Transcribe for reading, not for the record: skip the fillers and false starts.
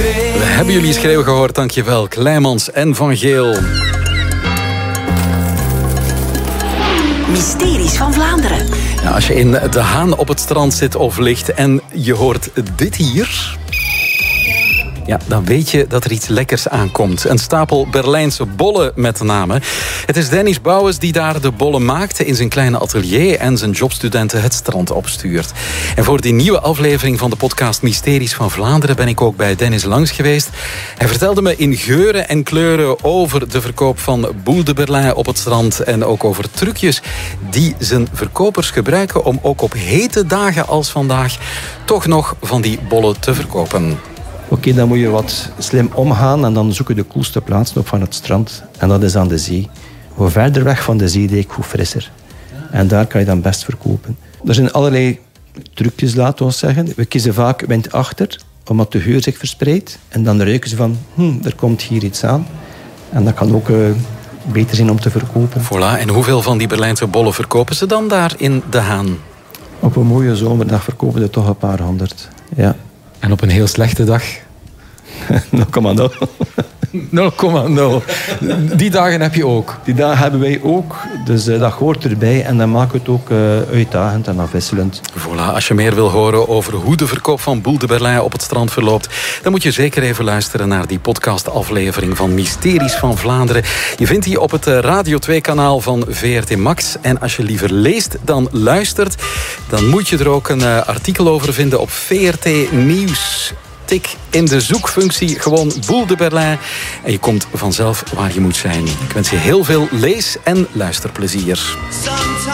We hebben jullie schreeuw gehoord, dankjewel. Kleimans en Van Geel. Mysteries van Vlaanderen. Ja, als je in De Haan op het strand zit of ligt en je hoort dit hier... Ja, dan weet je dat er iets lekkers aankomt. Een stapel Berlijnse bollen met name. Het is Dennis Bouwens die daar de bollen maakte in zijn kleine atelier en zijn jobstudenten het strand opstuurt. En voor die nieuwe aflevering van de podcast Mysteries van Vlaanderen ben ik ook bij Dennis langs geweest. Hij vertelde me in geuren en kleuren over de verkoop van Boule de Berlin op het strand en ook over trucjes die zijn verkopers gebruiken om ook op hete dagen als vandaag toch nog van die bollen te verkopen. Oké, dan moet je wat slim omgaan en dan zoeken de coolste plaatsen op van het strand. En dat is aan de zee. Hoe verder weg van de zeedijk, hoe frisser. En daar kan je dan best verkopen. Er zijn allerlei trucjes, laten we zeggen. We kiezen vaak wind achter, omdat de geur zich verspreidt. En dan ruiken ze van, er komt hier iets aan. En dat kan ook beter zijn om te verkopen. Voilà, en hoeveel van die Berlijnse bollen verkopen ze dan daar in De Haan? Op een mooie zomerdag verkopen ze toch een paar honderd. Ja. En op een heel slechte dag? 0,0. 0,0. Die dagen heb je ook? Die dagen hebben wij ook. Dus dat hoort erbij. En dan maken we het ook uitdagend en afwisselend. Voilà, als je meer wil horen over hoe de verkoop van Boule de Berlin op het strand verloopt, dan moet je zeker even luisteren naar die podcastaflevering van Mysteries van Vlaanderen. Je vindt die op het Radio 2-kanaal van VRT Max. En als je liever leest dan luistert, dan moet je er ook een artikel over vinden op VRT Nieuws. Tik in de zoekfunctie gewoon Boule de Berlin en je komt vanzelf waar je moet zijn. Ik wens je heel veel lees- en luisterplezier.